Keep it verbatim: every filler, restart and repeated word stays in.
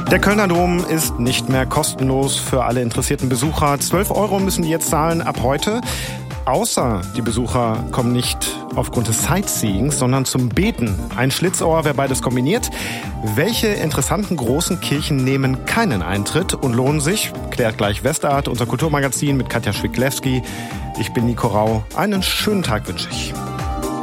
Der Kölner Dom ist nicht mehr kostenlos für alle interessierten Besucher. zwölf Euro müssen die jetzt zahlen ab heute. Außer die Besucher kommen nicht aufgrund des Sightseeings, sondern zum Beten. Ein Schlitzohr, wer beides kombiniert. Welche interessanten großen Kirchen nehmen keinen Eintritt und lohnen sich? Klärt gleich Westart, unser Kulturmagazin mit Katja Schwiglewski. Ich bin Nico Rau. Einen schönen Tag wünsche ich.